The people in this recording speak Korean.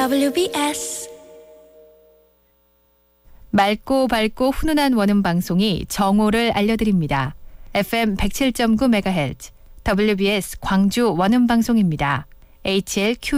WBS 맑고 밝고 훈훈한 원음 방송이 정오를 알려드립니다. FM 107.9MHz WBS 광주 원음 방송입니다. HLQ